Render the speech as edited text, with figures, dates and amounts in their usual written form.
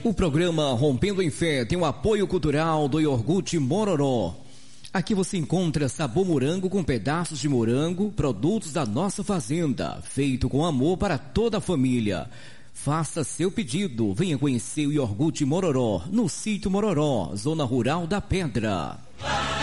O programa Rompendo em Fé tem o apoio cultural do Iogurte Mororó. Aqui você encontra sabor morango com pedaços de morango, produtos da nossa fazenda, feito com amor para toda a família. Faça seu pedido, venha conhecer o Iogurte Mororó, no sítio Mororó, zona rural da Pedra.